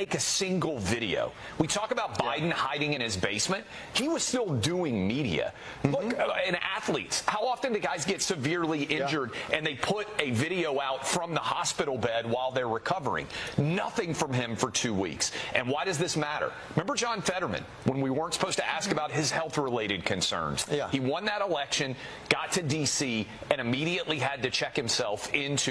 make a single video. We talk about Biden hiding in his basement. He was still doing media. Look, and athletes, how often do guys get severely injured and they put a video out from the hospital bed while they're recovering? Nothing from him for 2 weeks. And why does this matter? Remember John Fetterman, when we weren't supposed to ask about his health-related concerns? He won that election, got to D.C., and immediately had to check himself into